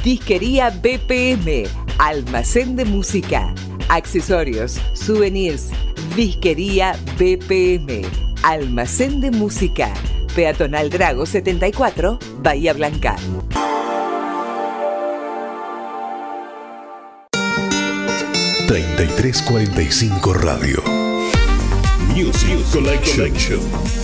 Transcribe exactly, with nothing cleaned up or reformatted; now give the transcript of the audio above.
Disquería B P M, almacén de música, accesorios, souvenirs. Disquería B P M, almacén de música. Peatonal Drago setenta y cuatro, Bahía Blanca. treinta y tres cuarenta y cinco Radio. Music Collection.